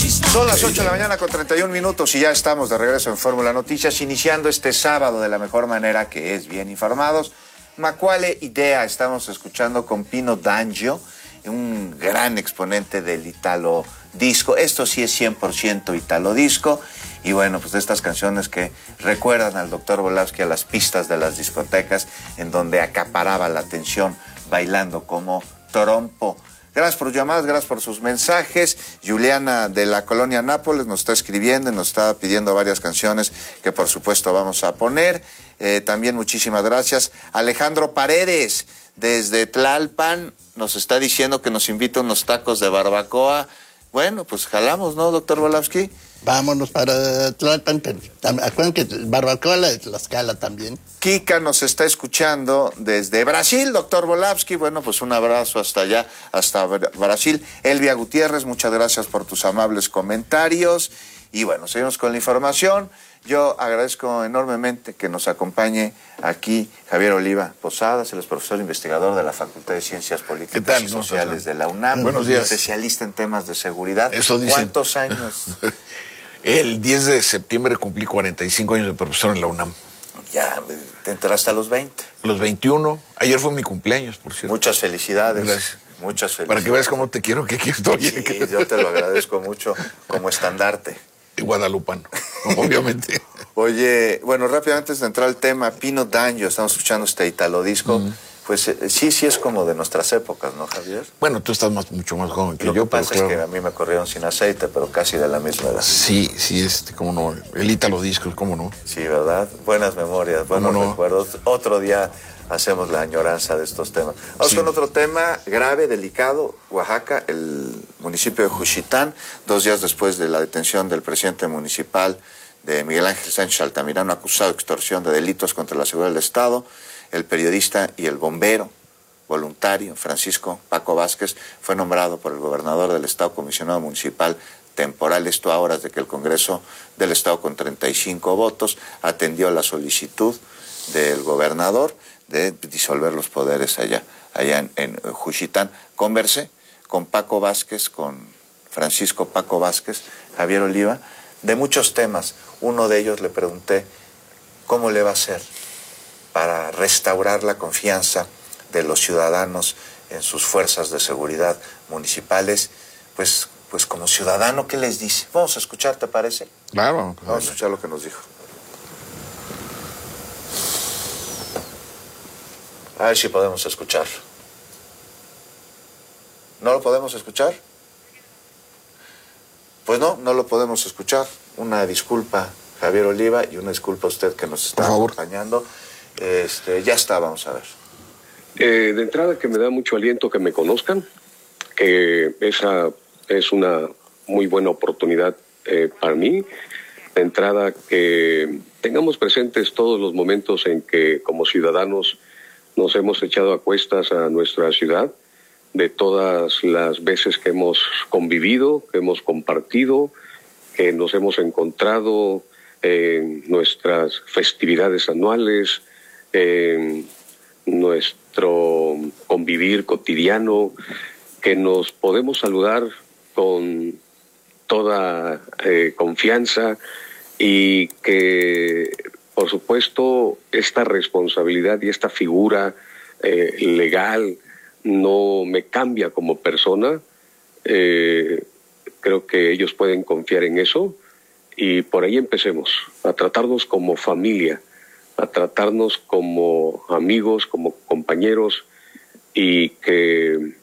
Son las 8 de la mañana con 31 minutos y ya estamos de regreso en Fórmula Noticias, iniciando este sábado de la mejor manera, que es bien informados. Ma quale idea estamos escuchando con Pino D'Angio, un gran exponente del italo disco. Esto sí es 100% italo disco. Y bueno, pues de estas canciones que recuerdan al Dr. Volavsky a las pistas de las discotecas, en donde acaparaba la atención bailando como trompo. Gracias por sus llamadas, gracias por sus mensajes. Juliana de la colonia Nápoles nos está escribiendo y nos está pidiendo varias canciones que por supuesto vamos a poner. También muchísimas gracias. Alejandro Paredes desde Tlalpan nos está diciendo que nos invita a unos tacos de barbacoa. Bueno, pues jalamos, ¿no, doctor Volavsky? Vámonos para Tlalpan. Acuérdense que barbacoa la de Tlaxcala también. Kika nos está escuchando desde Brasil, doctor Volavsky. Bueno, pues un abrazo hasta allá, hasta Brasil. Elvia Gutiérrez, muchas gracias por tus amables comentarios. Y bueno, seguimos con la información. Yo agradezco enormemente que nos acompañe aquí Javier Oliva Posadas, él es profesor investigador de la Facultad de Ciencias Políticas y Sociales de la UNAM. Buenos días. Especialista en temas de seguridad. Eso dicen. ¿Cuántos años? El 10 de septiembre cumplí 45 años de profesor en la UNAM. Ya, te entraste a los 20. Los 21. Ayer fue mi cumpleaños, por cierto. Muchas felicidades. Gracias. Muchas felicidades. Para que veas cómo te quiero, que aquí estoy. Sí, yo te lo agradezco mucho como estandarte. Guadalupano, obviamente. Oye, bueno, rápidamente antes de entrar al tema, Pino D'Angio, estamos escuchando este italo disco. Pues sí es como de nuestras épocas, ¿no, Javier? Bueno, tú estás mucho más joven que yo. Lo que pasa es que a mí me corrieron sin aceite, pero casi de la misma edad. Sí, cómo no. El italo disco, cómo no. Sí, ¿verdad? Buenas memorias, buenos recuerdos. Otro día hacemos la añoranza de estos temas. Vamos con otro tema grave, delicado. Oaxaca, el municipio de Juchitán, 2 días después de la detención del presidente municipal de Miguel Ángel Sánchez Altamirano, acusado de extorsión de delitos contra la seguridad del Estado. El periodista y el bombero voluntario Francisco Paco Vázquez fue nombrado por el gobernador del Estado comisionado municipal temporal, esto a horas de que el Congreso del Estado, con 35 votos, atendió la solicitud del gobernador de disolver los poderes allá en Juchitán. Conversé con Paco Vázquez, con Francisco Paco Vázquez, Javier Oliva, de muchos temas. Uno de ellos le pregunté cómo le va a hacer para restaurar la confianza de los ciudadanos en sus fuerzas de seguridad municipales. Pues como ciudadano, ¿qué les dice? Vamos a escuchar, ¿te parece? Claro. Vamos a escuchar lo que nos dijo. A ver si podemos escuchar. ¿No lo podemos escuchar? Pues no lo podemos escuchar. Una disculpa, Javier Oliva, y una disculpa a usted que nos está acompañando. Ya está, vamos a ver. De entrada, que me da mucho aliento que me conozcan, que esa es una muy buena oportunidad para mí. De entrada, que tengamos presentes todos los momentos en que como ciudadanos nos hemos echado a cuestas a nuestra ciudad, de todas las veces que hemos convivido, que hemos compartido, que nos hemos encontrado en nuestras festividades anuales, en nuestro convivir cotidiano, que nos podemos saludar con toda confianza y que, por supuesto, esta responsabilidad y esta figura legal no me cambia como persona. Creo que ellos pueden confiar en eso y por ahí empecemos a tratarnos como familia, a tratarnos como amigos, como compañeros, y que